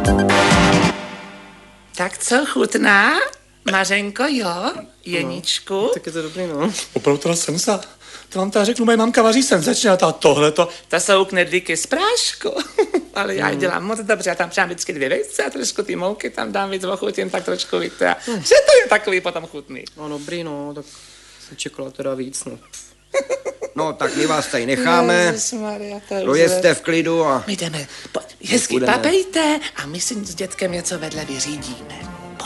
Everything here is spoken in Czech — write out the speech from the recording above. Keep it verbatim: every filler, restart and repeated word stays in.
Tak co, chutná? Mařenko, jo? Jeníčku? No, tak je to dobrý, no. Opravdu teda senza. To vám teda řeknu, moje mamka vaří senzačně a ta tohleto. To jsou knedlíky z prášku. Ale já mm. dělám moc dobře, já tam přidám vždycky dvě vejce a trošku ty mouky tam dám víc ochutím, tak trošku víc. A mm. že to je takový potom chutný. No dobrý, no, tak jsem čekala teda víc, no. No, tak my vás tady necháme. Ježišmarja, to dojezte v klidu a... My jdeme, po, hezky papejte a my si s dětkem něco vedle vyřídíme.